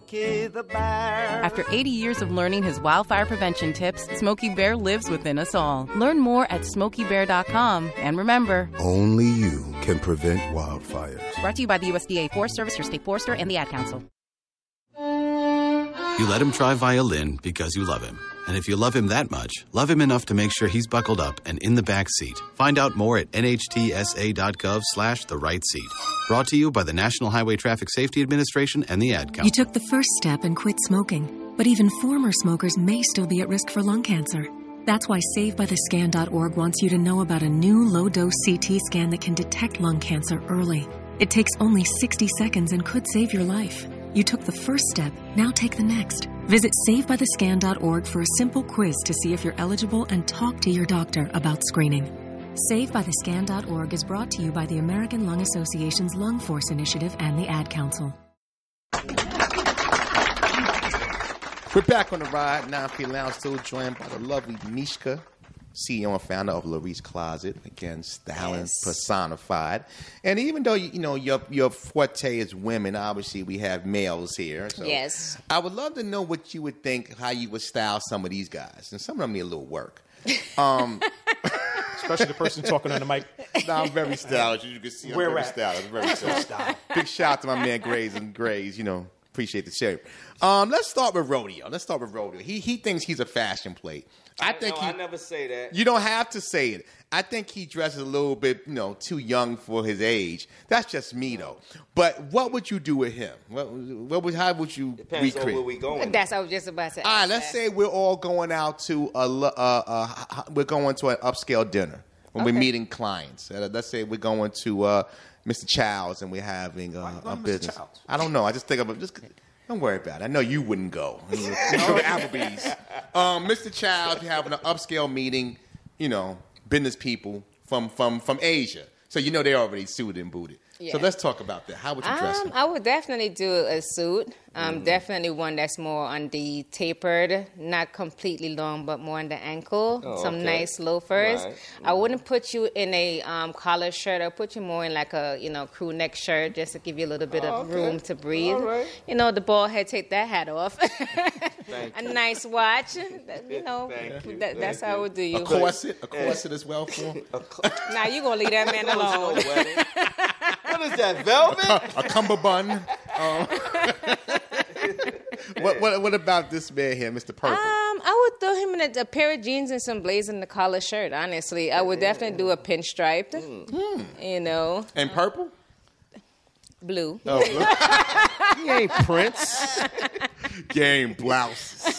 Smokey the Bear. After 80 years of learning his wildfire prevention tips, Smokey Bear lives within us all. Learn more at SmokeyBear.com. And remember, only you can prevent wildfires. Brought to you by the USDA Forest Service, your state forester, and the Ad Council. You let him try violin because you love him. And if you love him that much, love him enough to make sure he's buckled up and in the back seat. Find out more at nhtsa.gov/the right seat. Brought to you by the National Highway Traffic Safety Administration and the Ad Council. You took the first step and quit smoking, but even former smokers may still be at risk for lung cancer. That's why SaveByTheScan.org wants you to know about a new low-dose CT scan that can detect lung cancer early. It takes only 60 seconds and could save your life. You took the first step, now take the next. Visit SaveByTheScan.org for a simple quiz to see if you're eligible and talk to your doctor about screening. SaveByTheScan.org is brought to you by the American Lung Association's Lung Force Initiative and the Ad Council. We're back on the ride, 9 Lounge, still joined by the lovely Mishka, CEO and founder of Larice Closet, again, styling personified. And even though your forte is women, obviously we have males here. So yes. I would love to know what you would think, how you would style some of these guys. And some of them need a little work. Especially the person talking on the mic. No, I'm very stylish. You can see I'm very stylish. Very stylish. Big shout out to my man Grays and Grays, appreciate the shape. Let's start with Rodeo. He thinks he's a fashion plate. I never say that. You don't have to say it. I think he dresses a little bit, too young for his age. That's just me, though. But what would you do with him? How would you Depends recreate? on where we going. That's what I was just about to ask. All right, let's say we're all going out to we're going to an upscale dinner when we're meeting clients. Let's say we're going to Mr. Childs and we're having a business. Childs? I don't know. I just think of it. Don't worry about it. I know you wouldn't go. Go to Applebee's. Mr. Childs, you're having an upscale meeting, business people from Asia. So they're already suited and booted. Yeah. So let's talk about that. How would you dress him? I would definitely do a suit. Definitely one that's more on the tapered, not completely long, but more on the ankle. Some nice loafers. Right. I wouldn't put you in a collar shirt. I'll put you more in like a crew neck shirt just to give you a little bit of room to breathe. All right. The bald head, take that hat off. Thank you. Nice watch. Thank you. That's how I would do you. A corset as well for him? Now you gonna leave that man alone. What is that, velvet? A cummerbund. What about this man here, Mr. Purple? I would throw him in a pair of jeans and some blazers and a collar shirt, honestly. I would definitely do a pinstripe, And purple? Blue. Oh, blue. He ain't Prince. Game blouse.